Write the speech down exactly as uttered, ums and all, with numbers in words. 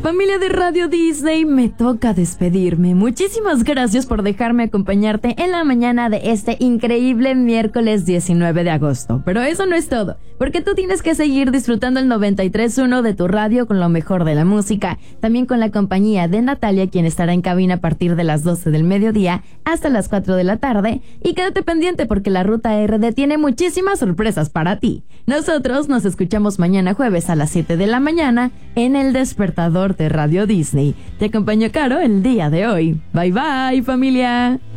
Familia de Radio Disney, me toca despedirme. Muchísimas gracias por dejarme acompañarte en la mañana de este increíble miércoles diecinueve de agosto. Pero eso no es todo, porque tú tienes que seguir disfrutando el noventa y tres punto uno de tu radio con lo mejor de la música, también con la compañía de Natalia, quien estará en cabina a partir de las doce del mediodía hasta las cuatro de la tarde. Y quédate pendiente porque la Ruta R D tiene muchísimas sorpresas para ti. Nosotros nos escuchamos mañana jueves a las siete de la mañana en El Despertador de Radio Disney. Te acompaño, Caro, el día de hoy. Bye bye, familia.